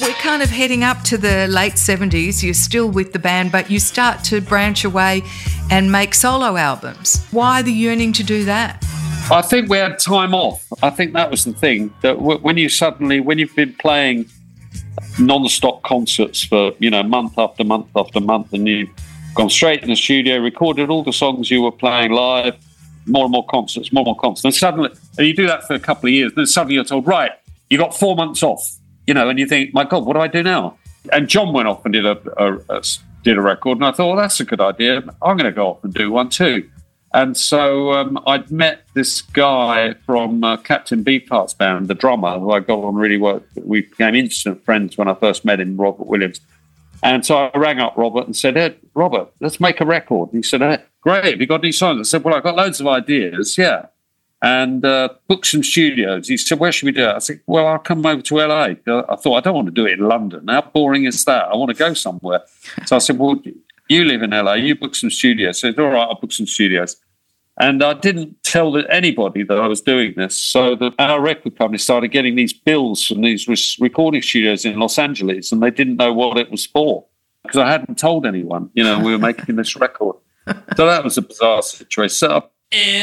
we're kind of heading up to the late 70s. You're still with the band, but you start to branch away and make solo albums. Why the yearning to do that? I think we had time off. I think that was the thing, that when you've been playing non-stop concerts for, month after month after month, and you've gone straight in the studio, recorded all the songs you were playing live, more and more concerts, and suddenly, and you do that for a couple of years, then suddenly you're told, right, you got 4 months off, and you think, my God, what do I do now? And John went off and did a record, and I thought, well, that's a good idea. I'm going to go off and do one too. And so I'd met this guy from Captain Beefheart's band, the drummer, who I got on really well. We became instant friends when I first met him, Robert Williams. And so I rang up Robert and said, hey, Robert, let's make a record. And he said, hey, great, have you got any songs? I said, well, I've got loads of ideas, yeah. And book some studios. He said, where should we do it? I said, well, I'll come over to LA. I thought, I don't want to do it in London. How boring is that? I want to go somewhere. So I said, well, you live in LA, you book some studios. I said, all right, I'll book some studios. And I didn't tell anybody that I was doing this. So our record company started getting these bills from these recording studios in Los Angeles, and they didn't know what it was for because I hadn't told anyone, we were making this record. So that was a bizarre situation.